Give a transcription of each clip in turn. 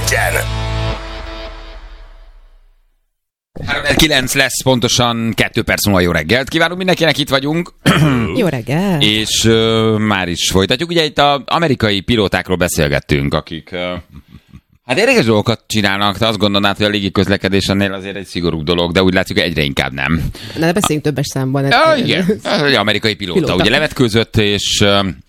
legyen! 9 lesz, pontosan 2 perc múlva. Jó reggelt kívánunk mindenkinek, itt vagyunk. Jó reggel! És már is folytatjuk. Ugye itt az amerikai pilótákról beszélgettünk, akik hát érdekes dolgokat csinálnak, te azt gondolnád, hogy a légiközlekedés ennél azért egy szigorú dolog, de úgy látjuk, hogy egyre inkább nem. Na, beszéljünk többes számban. Igen, az amerikai pilóta. Ugye levetkőzött, és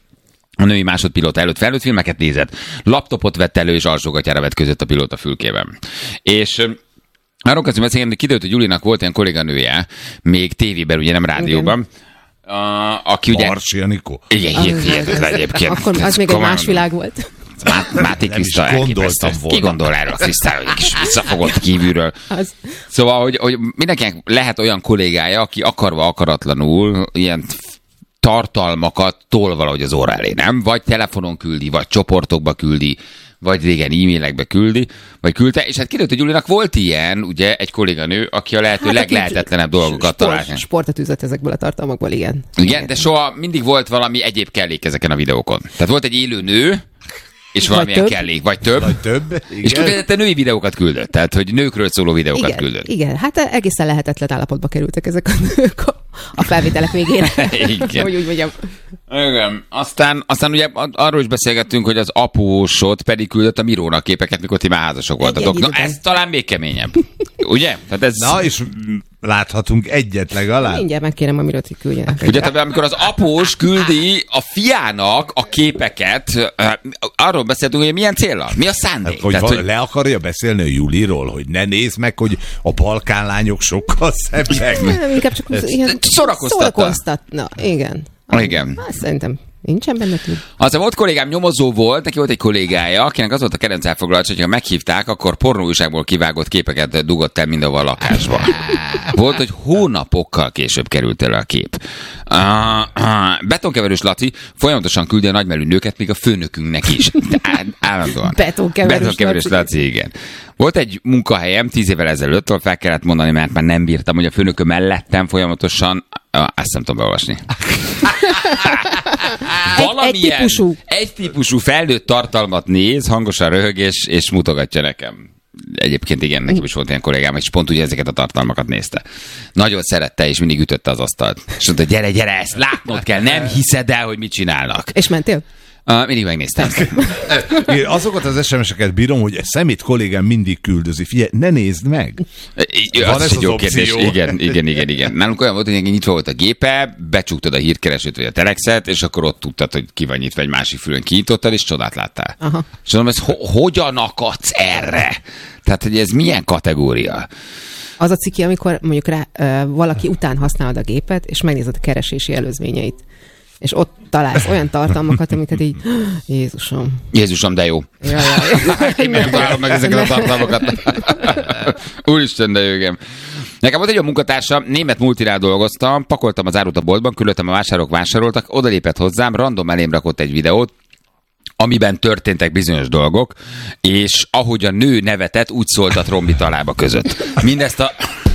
a női másodpilóta előtt felnőtt filmeket nézett. Laptopot vett elő, és alsógatyára vetközött a pilóta fülkében. És arról kezdünk beszélni, hogy kiderült, hogy Julinak volt ilyen kolléganője, még tévében, ugye nem rádióban, aki ugye... Marsi Anikó? Igen, hihetetlen egyébként. Akkor az még egy más világ volt. Máté Kriszta elképesztő. Ki gondol erről a Krisztára, hogy egy kis visszafogott kívülről. Szóval, hogy mindenkinek lehet olyan kollégája, aki akarva akaratlanul ilyen tartalmakat tol valahogy az óra elé, nem? Vagy telefonon küldi, vagy csoportokba küldi, vagy régen e-mailekbe küldi, vagy küldte, és hát kiderült, hogy Julinak volt ilyen, ugye, egy kolléganő, aki a lehető leglehetetlenebb dolgokat talált. Sportot üzött ezekből a tartalmakból, igen. Igen, de soha mindig volt valami egyéb kellék ezeken a videókon. Tehát volt egy élő nő, és valamilyen kellék, vagy több. És kifejezetten női videókat küldött, tehát hogy nőkről szóló videókat küldött. Igen, hát egészen lehetetlen állapotba kerültek ezek a nők a felvételek végére. Igen. Hogy úgy mondjam. Igen. Aztán ugye arról is beszélgettünk, hogy az apósod pedig küldött a Mirónak képeket, mikor ti már házasok voltatok. Na ez talán még keményebb. Ugye? Tehát ez... Na és láthatunk egyet legalább. Mindjárt megkérem a Mirót, hogy küldjenek. Ugye, amikor az após küldi a fiának a képeket, arról beszéltünk, hogy milyen céllal? Mi a szándék? Hogy le akarja beszélni a Juliról, hogy ne nézd meg, hogy a balkán lányok sokkal szebbek. Nem, inkább csak ilyen szórakoztatna. Igen. Igen. Hát szerintem nincsen benne túl. Aztán volt kollégám, nyomozó volt, neki volt egy kollégája, akinek az volt a kerenc elfoglalás, hogyha meghívták, akkor pornóújságból kivágott képeket dugott el mindenhol a lakásba. Volt, hogy hónapokkal később került elő a kép. Betonkeverős Laci folyamatosan küldi a nagymelű nőket, még a főnökünknek is. Állandóan. Betonkeverős Laci, igen. Volt egy munkahelyem 10 évvel ezelőtt, ahol fel kellett mondani, mert már nem bírtam, hogy a főnököm mellettem folyamatosan, ezt nem tudom beolvasni. Valamilyen egy típusú felnőtt tartalmat néz, hangosan röhög és mutogatja nekem. Egyébként igen, nekem is volt ilyen kollégám, és pont ugye ezeket a tartalmakat nézte. Nagyon szerette, és mindig ütötte az asztalt. És mondta, gyere, ezt látnod kell, nem hiszed el, hogy mit csinálnak. És mentél? Mindig megnéztem. Én azokat az SMS-eket bírom, hogy a szemét kollégám mindig küldözi. Figyelj, ne nézd meg! Az is egy jó kérdés. Igen. Nálunk olyan volt, hogy nyitva volt a gépe, becsuktad a hírkeresőt vagy a telexet, és akkor ott tudtad, hogy ki van nyitva, egy másik fülön kinyitottad, és csodát láttál. Aha. És mondom, ez hogyan akadsz erre? Tehát, hogy ez milyen kategória? Az a ciki, amikor mondjuk valaki után használod a gépet, és megnézed a keresési előzményeit. És ott találsz olyan tartalmakat, amiket így, Jézusom, de jó. Én nem találom meg ezeket a tartalmakat. Úristen, de jó, igen. Nekem volt egy olyan munkatársam, német multinál dolgoztam, pakoltam az árut a boltban, küldöttem, a vásárlók vásároltak, odalépett hozzám, random elém rakott egy videót, amiben történtek bizonyos dolgok, és ahogy a nő nevetett, úgy szólt a trombit a lába között. Mindezt a...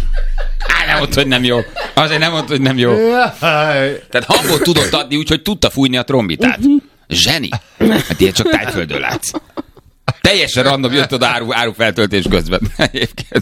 nem mondta, hogy nem jó. Azért nem mondta, hogy nem jó. Tehát hangot tudott adni, úgyhogy tudta fújni a trombitát. Zseni. Hát ilyen csak Tájföldön látsz. Teljesen random jött oda árufeltöltés közben. Egyébként.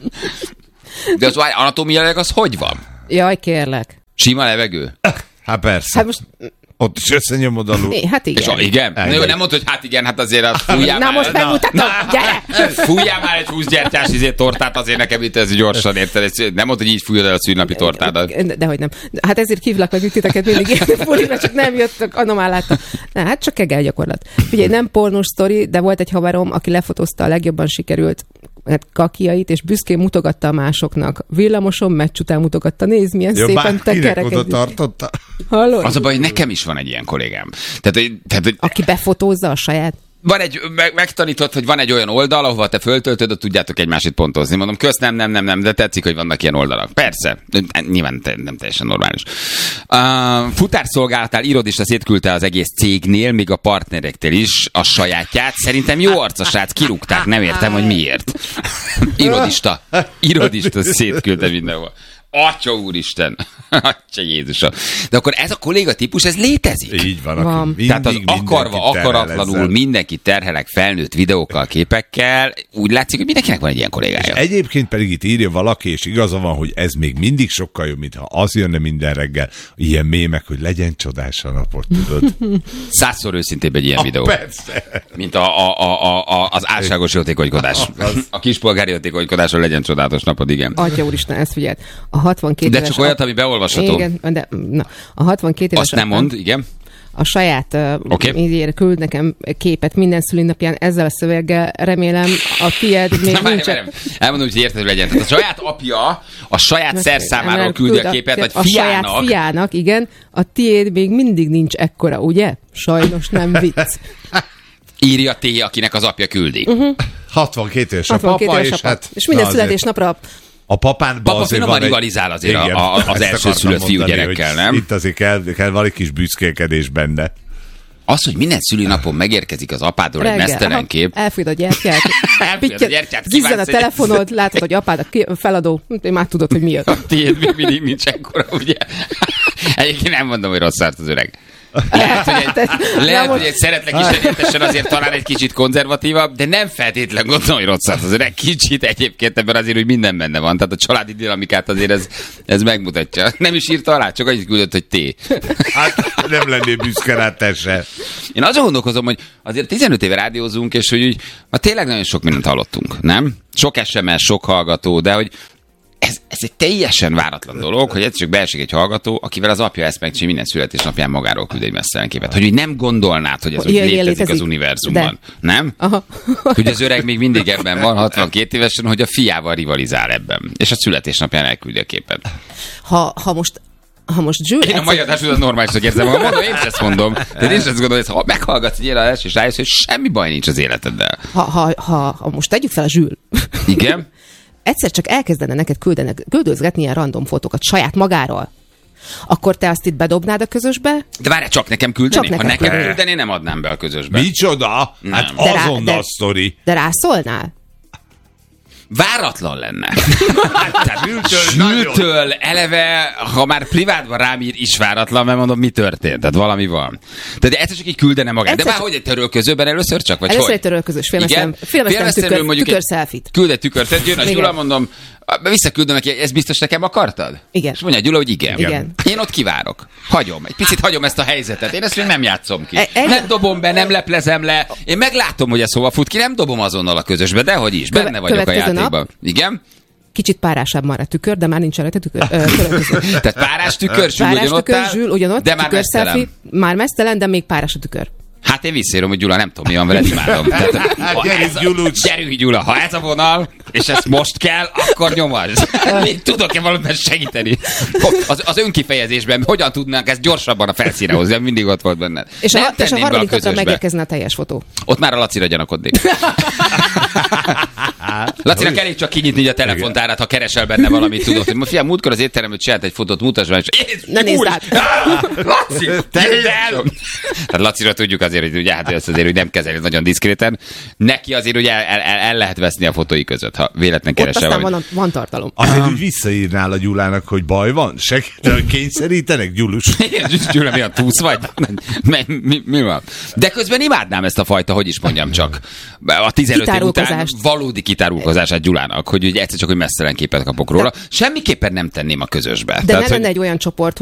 De az anatómiailag az hogy van? Jaj, kérlek. Sima levegő? Hát persze. Hát most... Ott is összenyomod alul. Hát igen. És igen? Na jó, nem mondod, hogy hát igen, hát azért az fújjál már. Na most megmutatom, gyere! Fújjál már egy 20 gyertyás tortát, azért nekem itt ez gyorsan, érted? Nem mondod, hogy így fújod el a szűnnapi tortádat. Dehogy nem. Hát ezért hívlak meg titeket mindig ilyen csak nem jöttök, anomál láttam. Na, hát csak kegel gyakorlat. Figyelj, nem pornós sztori, de volt egy haverom, aki lefotózta a legjobban sikerült kakiait, és büszkén mutogatta a másoknak. Villamoson meccs után mutogatta. Nézd, milyen szépen tekerekedik. Tartotta. Hallod? Az a baj, hogy nekem is van egy ilyen kollégám. Tehát, aki befotózza a saját... Van megtanított, hogy van egy olyan oldal, ahova te föltöltöd, ott tudjátok egymásit pontozni. Mondom, kösz, nem, de tetszik, hogy vannak ilyen oldalak. Persze, nyilván nem teljesen normális. Futárszolgálatál irodista szétküldte az egész cégnél, még a partnerektől is a sajátját. Szerintem jó arca srác, kirúgták, nem értem, hogy miért. Irodista szétküldte mindenhol. Atya úristen! Atya Jézusom! De akkor ez a kolléga típus, ez létezik? Így van. Van. Tehát az akarva, akaratlanul mindenki terhelek felnőtt videókkal, képekkel, úgy látszik, hogy mindenkinek van egy ilyen kollégája. Egyébként pedig itt írja valaki, és igaza van, hogy ez még mindig sokkal jobb, mintha az jönne minden reggel, ilyen mémek, hogy legyen csodás a napot, tudod? 100-szor őszintébb egy ilyen videó. Persze. Mint az álságos jótékonykodás. A kispolgári jótékonykodásról legyen csodálatos napod, igen. Atya úristen, ezt figyeld. A 62 De éves csak olyat, ami beolvasható. Igen, de na, a 62 éves Azt nem mond, igen. a saját Oké. küld nekem képet minden szülinapján ezzel a szöveggel, remélem a tiéd még nincs. Elmondom, hogy érthető legyen. Tehát a saját apja a saját szerszámáról küldi a képet, vagy a fiának. saját fiának, igen. A tiéd még mindig nincs ekkora, ugye? Sajnos nem vicc. Írja T, akinek az apja küldi. 62 éves a 62 papa, éves és apa. hát... És minden na azért születésnapra a papánban Papa azért finoman van egy... rivalizál azért Igen, az ezt első akartam szülött mondani, fiúgyerekkel, hogy nem? Itt azért kell valami kis büszkélkedés benne. Az, hogy minden szülinapon megérkezik az apádról egy mesztelen kép. Elfűd a gyertyát. Elfűd a gyertyát, Zizzen a kívánsz egy- telefonod, látod, hogy apád a feladó. Már tudod, hogy mi jött. A tiéd még mindig nincs ekkora, ugye? Egyébként nem mondom, hogy rossz árt az öreg. Lehet, hogy egy szeretlek is egyetesen azért talán egy kicsit konzervatívabb, de nem feltétlen gondolom, hogy rossz árt az öreg. Kicsit egyébként ebben azért, hogy minden benne van. Tehát a családi dinamikát azért ez megmutatja. Nem is írta alá, csak annyit küldött, hogy T. Hát nem lennél büszke rá, te se. Én azon gondolkozom, hogy azért 15 éve rádiózunk, és hogy úgy, ma tényleg nagyon sok mindent hallottunk, nem? Sok SMS, sok hallgató, de hogy ez egy teljesen váratlan dolog, hogy egyszer csak beesik egy hallgató, akivel az apja ezt megcsinálja minden születésnapján magáról küld egy mesztelen képet. Hogy úgy nem gondolnád, hogy ez úgy Ilyen létezik az univerzumban. Nem? Aha. Hogy az öreg még mindig ebben van, 62 évesen, hogy a fiával rivalizál ebben. És a születésnapján elküldi a képet. Ha most Jules... Én a magyar társadalmat normálisnak érzem magam, mondom, én is ezt mondom. De én is azt gondolom, hogy ha meghallgatsz egy élelést, és rájössz, hogy semmi baj nincs az életeddel. Ha most tegyük fel a Jules. Igen? Egyszer csak elkezdene neked küldözgetni ilyen random fotókat saját magáról, akkor te azt itt bedobnád a közösbe? De várjál, csak nekem küldeni? Csak Ha nekem nekem küldeni. küldeni, nem adnám be a közösbe. Micsoda? Hát azonnal sztori. De rászólnál? Váratlan lenne. Tehát nagyon. Zsültől eleve, ha már privátban rám ír, is váratlan, mert mondom, mi történt. Tehát valami van. Tehát egyszer csak így küldene magát. De Egyszer már hogy egy törölközőben először csak? Vagy Először hogy? egy törölközős Igen? filmesztelen mondjuk tükör egy- selfie-t. Küld egy tükört, tehát jön a Igen. Gyula, mondom, visszaküldöm neki, ezt biztos nekem akartad? Igen. És mondja a Gyula, hogy igen. Igen. Én ott kivárok. Hagyom. Egy picit hagyom ezt a helyzetet. Én ezt még nem játszom ki. Nem dobom be, nem leplezem le. Én meglátom, hogy ez hova fut ki, nem dobom azonnal a közösbe, de hogy is. Benne vagyok a Következő nap. játékban. Igen? Kicsit párásabb már a tükör, de már nincs rajta törölköző. Tehát párás tükör, Zsül Párás ugyanott tükör, áll, Zsül ugyanott, de már tükör mesztelen. selfie, már mesztelen, de még párás a tükör. Hát én visszaírom, hogy Gyula, nem tudom, mi van veled, imádom. Tehát, ha gyerünk, ez a- Gyulucs. gyerünk, Gyula, ha ez a vonal, és ez most kell, akkor nyomasd. Én tudok-e valamiben segíteni? Az önkifejezésben hogyan tudnánk ezt gyorsabban a felszínre hozni, mindig ott volt benned. És Nem a tenném be harmadik napra közösbe. megérkezne a teljes fotó. Ott már a Lacira gyanakodnék. Lacinak elég csak kinyitni a telefontárát, ha keresel benne valamit, tudod, hogy fiam, múltkor az étteremben csinált egy fotót, mutasd meg, és Ne nézd át. Laci, tedd el! Tehát Lacira tudjuk azért, hogy ugye, hát ezt azért, hogy nem kezeli nagyon diszkréten. Neki azért ugye el lehet veszni a fotói között, ha véletlen Ott keresel. aztán van tartalom. Azért úgy visszaírnál a Gyulának, hogy baj van? Kényszerítenek, Gyulus? Gyula, mi a túsz vagy? Mi van? De közben imádnám ezt a fajta, hogy is mondjam csak. A 15 év után Kitárulkozást. valódi kitárulkozását Gyulának, hogy ugye egyszer csak, hogy mesztelen képet kapok róla. Semmiképpen nem tenném a közösbe. De Tehát, nem lenne egy olyan csoport,